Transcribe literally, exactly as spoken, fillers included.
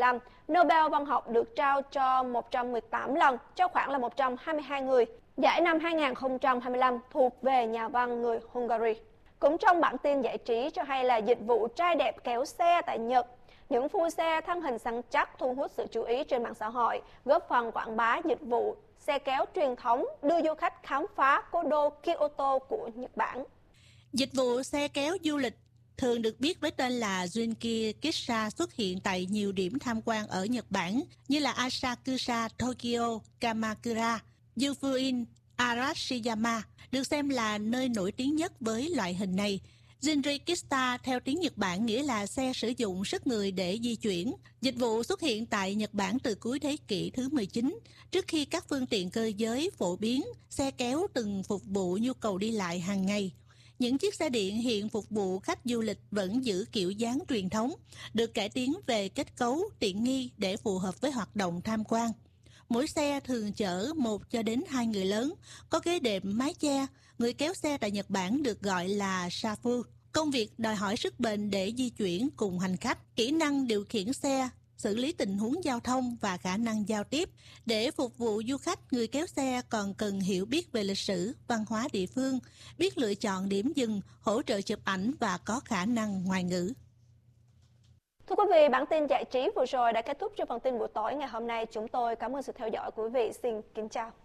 lăm, Nobel văn học được trao cho một trăm mười tám lần, cho khoảng là một trăm hai mươi hai người. Giải năm hai nghìn không trăm hai mươi lăm thuộc về nhà văn người Hungary. Cũng trong bản tin giải trí cho hay là dịch vụ trai đẹp kéo xe tại Nhật. Những phu xe thân hình săn chắc thu hút sự chú ý trên mạng xã hội, góp phần quảng bá dịch vụ xe kéo truyền thống, đưa du khách khám phá cố đô Kyoto của Nhật Bản. Dịch vụ xe kéo du lịch thường được biết với tên là Junki Kitsha xuất hiện tại nhiều điểm tham quan ở Nhật Bản như là Asakusa, Tokyo, Kamakura, Yufuin, Arashiyama, được xem là nơi nổi tiếng nhất với loại hình này. Junki Kitsha theo tiếng Nhật Bản nghĩa là xe sử dụng sức người để di chuyển. Dịch vụ xuất hiện tại Nhật Bản từ cuối thế kỷ thứ mười chín, trước khi các phương tiện cơ giới phổ biến, xe kéo từng phục vụ nhu cầu đi lại hàng ngày. Những chiếc xe điện hiện phục vụ khách du lịch vẫn giữ kiểu dáng truyền thống, được cải tiến về kết cấu, tiện nghi để phù hợp với hoạt động tham quan. Mỗi xe thường chở một cho đến hai người lớn, có ghế đệm mái che. Người kéo xe tại Nhật Bản được gọi là shafu. Công việc đòi hỏi sức bền để di chuyển cùng hành khách, kỹ năng điều khiển xe, xử lý tình huống giao thông và khả năng giao tiếp. Để phục vụ du khách, người kéo xe còn cần hiểu biết về lịch sử, văn hóa địa phương, biết lựa chọn điểm dừng, hỗ trợ chụp ảnh và có khả năng ngoại ngữ. Thưa quý vị, bản tin giải trí vừa rồi đã kết thúc cho phần tin buổi tối ngày hôm nay. Chúng tôi cảm ơn sự theo dõi của quý vị. Xin kính chào.